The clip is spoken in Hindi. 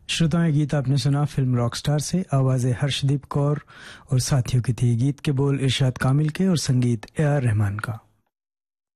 श्रोताएं, गीत आपने सुना फिल्म रॉकस्टार से। आवाज़ें हर्षदीप कौर और साथियों की थी। गीत के बोल इरशाद कामिल के और संगीत ए आर रहमान का।